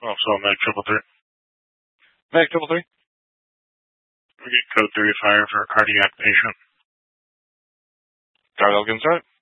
Also, Mag Triple Three. Mag Triple Three. We get code 35 for cardiac patient. Card Elgin, start.